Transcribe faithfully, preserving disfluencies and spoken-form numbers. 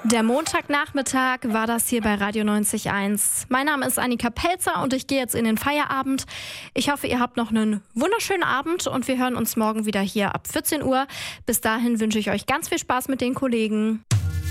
Der Montagnachmittag war das hier bei Radio neunzig Komma eins. Mein Name ist Annika Pelzer und ich gehe jetzt in den Feierabend. Ich hoffe, ihr habt noch einen wunderschönen Abend und wir hören uns morgen wieder hier ab vierzehn Uhr. Bis dahin wünsche ich euch ganz viel Spaß mit den Kollegen.